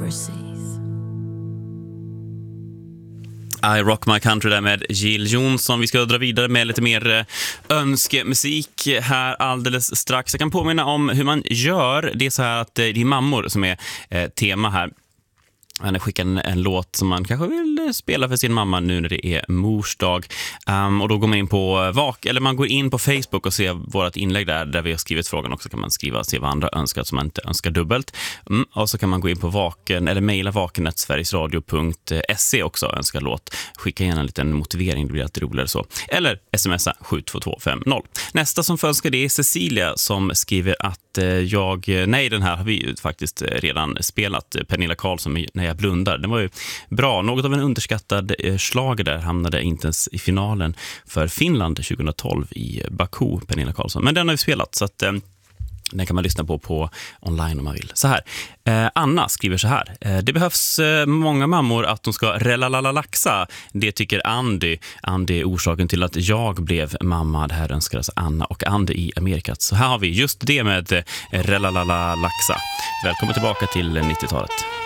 overseas. I Rock My Country där med Jill Johnson. Vi ska dra vidare med lite mer önskemusik här alldeles strax. Jag kan påminna om hur man gör. Det är så här att det är mammor som är tema här. Han skickar en låt som man kanske vill spela för sin mamma nu när det är mors dag. Och då går man in på man går in på Facebook och ser vårt inlägg där vi har skrivit frågan också. Kan man skriva, se vad andra önskar som man inte önskar dubbelt. Och så kan man gå in på Vaken eller mejla vaken@sverigesradio.se också, önska låt. Skicka gärna en liten motivering, det blir alltid roligare så. Eller smsa 72250. Nästa som önskar det är Cecilia som skriver att den här har vi ju faktiskt redan spelat. Pernilla Karlsson När jag blundar. Den var ju bra. Något av en underskattad schlager där, hamnade inte ens i finalen för Finland 2012 i Baku, Pernilla Karlsson. Men den har vi spelat så att den kan man lyssna på online om man vill. Så här. Anna skriver så här. Det behövs många mammor att de ska relalalalaxa. Det tycker Andy. Andy är orsaken till att jag blev mamma. Det här önskar alltså Anna och Andy i Amerika. Så här har vi just det med relalalalaxa. Välkommen tillbaka till 90-talet.